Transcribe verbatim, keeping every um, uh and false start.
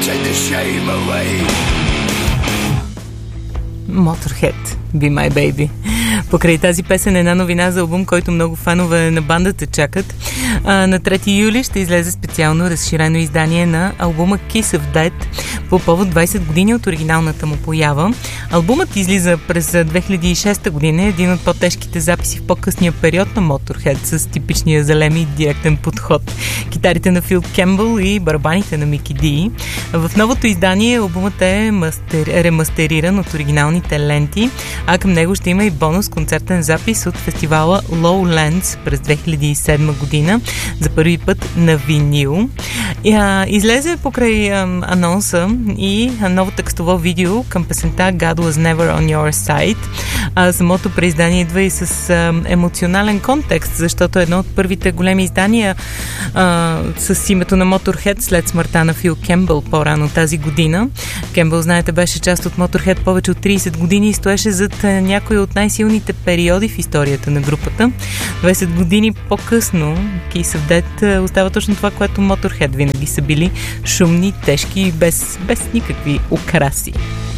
Motorhead, Be My Baby. Покрай тази песен една новина за албум, който много фанове на бандата чакат. А, на трети юли ще излезе специално разширено издание на албума Kiss of Death по повод двайсет години от оригиналната му поява. Албумът излиза през две хиляди и шеста година, един от по-тежките записи в по-късния период на Motorhead с типичния залеми и директен подход. Китарите на Фил Кембъл и барабаните на Мики Ди. В новото издание албумът е мастер, ремастериран от оригиналните ленти, а към него ще има и бонус концертен запис от фестивала Lowlands през две хиляди и седма година, за първи път на винил. Излезе покрай анонса и ново текстово видео към песента God Was Never On Your Side. А самото преиздание идва и с а, емоционален контекст, защото едно от първите големи издания а, с името на Motorhead след смъртта на Фил Кембъл по-рано тази година. Кембъл, знаете, беше част от Motorhead повече от трийсет години и стоеше зад някои от най-силните периоди в историята на групата. двайсет години по-късно Kiss of Death остава точно това, което Motorhead винаги са били: шумни, тежки и без, без никакви украси.